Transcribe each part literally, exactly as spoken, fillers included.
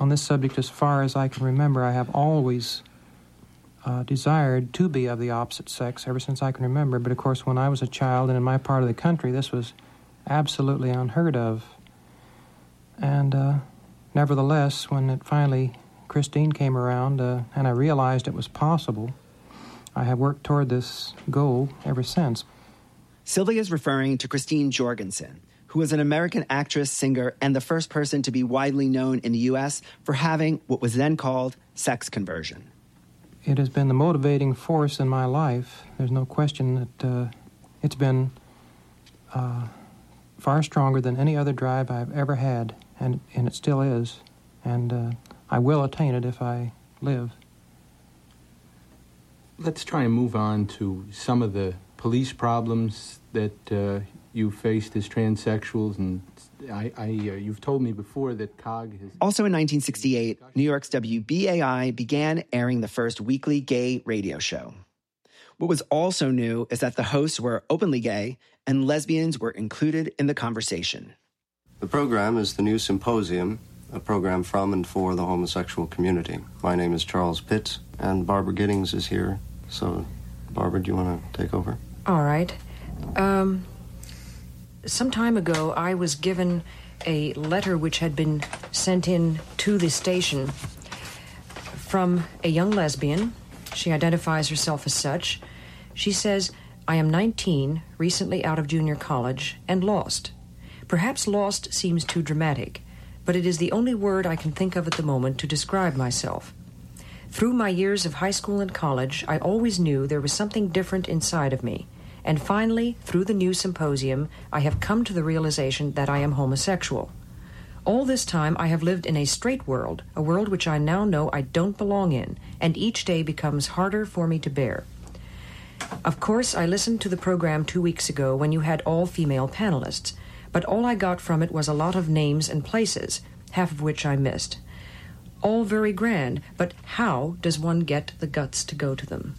on this subject, as far as I can remember, I have always uh, desired to be of the opposite sex ever since I can remember. But, of course, when I was a child and in my part of the country, this was absolutely unheard of. And uh, nevertheless, when it finally, Christine came around uh, and I realized it was possible, I have worked toward this goal ever since. Sylvia is referring to Christine Jorgensen, who was an American actress, singer, and the first person to be widely known in the U S for having what was then called sex conversion. It has been the motivating force in my life. There's no question that uh, it's been uh, far stronger than any other drive I've ever had, and, and it still is. And uh, I will attain it if I live. Let's try and move on to some of the police problems that uh, you faced as transsexuals, and I, I, uh, you've told me before that C O G has... Also in nineteen sixty-eight, New York's W B A I began airing the first weekly gay radio show. What was also new is that the hosts were openly gay, and lesbians were included in the conversation. The program is the New Symposium, a program from and for the homosexual community. My name is Charles Pitts, and Barbara Giddings is here. So, Barbara, do you want to take over? All right. Um, some time ago, I was given a letter which had been sent in to the station from a young lesbian. She identifies herself as such. She says, I am nineteen, recently out of junior college, and lost. Perhaps lost seems too dramatic, but it is the only word I can think of at the moment to describe myself. Through my years of high school and college, I always knew there was something different inside of me. And finally, through the New Symposium, I have come to the realization that I am homosexual. All this time, I have lived in a straight world, a world which I now know I don't belong in, and each day becomes harder for me to bear. Of course, I listened to the program two weeks ago when you had all female panelists, but all I got from it was a lot of names and places, half of which I missed. All very grand, but how does one get the guts to go to them?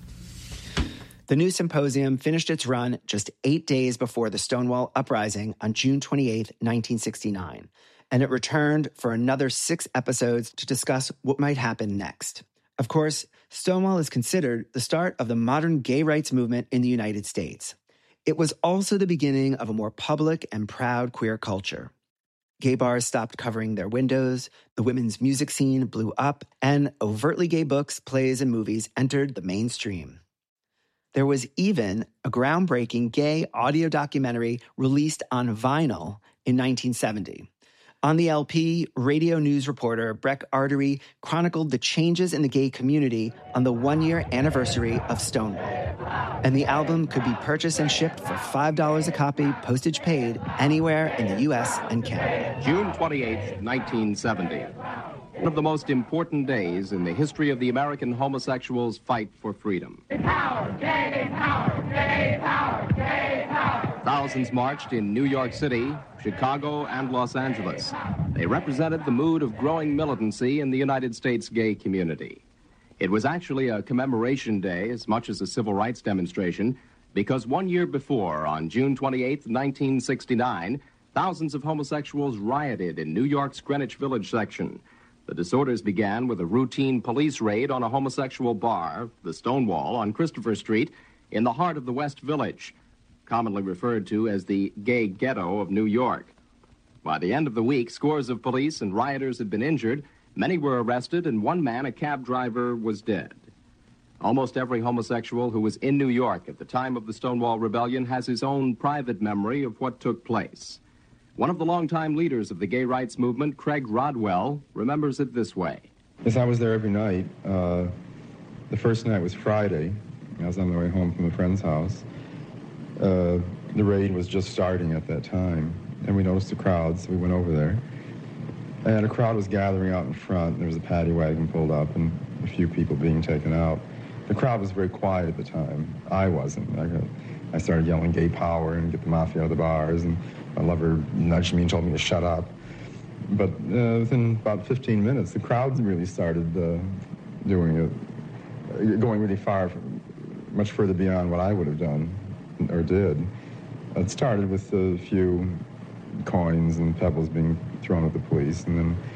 The New Symposium finished its run just eight days before the Stonewall Uprising on June twenty-eighth, nineteen sixty-nine, and it returned for another six episodes to discuss what might happen next. Of course, Stonewall is considered the start of the modern gay rights movement in the United States. It was also the beginning of a more public and proud queer culture. Gay bars stopped covering their windows, the women's music scene blew up, and overtly gay books, plays, and movies entered the mainstream. There was even a groundbreaking gay audio documentary released on vinyl in nineteen seventy. On the L P, radio news reporter Breck Artery chronicled the changes in the gay community on the one-year anniversary of Stonewall. And the album could be purchased and shipped for five dollars a copy, postage paid, anywhere in the U S and Canada. June twenty-eighth, nineteen seventy. One of the most important days in the history of the American homosexuals' fight for freedom. Gay power, gay power, gay power, gay power. Thousands marched in New York City, Chicago, and Los Angeles. They represented the mood of growing militancy in the United States gay community. It was actually a commemoration day as much as a civil rights demonstration, because one year before, on June twenty-eighth, nineteen sixty-nine, thousands of homosexuals rioted in New York's Greenwich Village section. The disorders began with a routine police raid on a homosexual bar, the Stonewall, on Christopher Street, in the heart of the West Village, commonly referred to as the gay ghetto of New York. By the end of the week, scores of police and rioters had been injured, many were arrested, and one man, a cab driver, was dead. Almost every homosexual who was in New York at the time of the Stonewall Rebellion has his own private memory of what took place. One of the longtime leaders of the gay rights movement, Craig Rodwell, remembers it this way. Yes, I was there every night. Uh, the first night was Friday. I was on my way home from a friend's house. Uh, the raid was just starting at that time, and we noticed the crowd, so we went over there. And a crowd was gathering out in front. There was a paddy wagon pulled up and a few people being taken out. The crowd was very quiet at the time. I wasn't. I, got, I started yelling gay power and get the mafia out of the bars, and my lover nudged me and told me to shut up. But uh, within about fifteen minutes, the crowds really started uh, doing it, going really far, much further beyond what I would have done or did. It started with a few coins and pebbles being thrown at the police, and then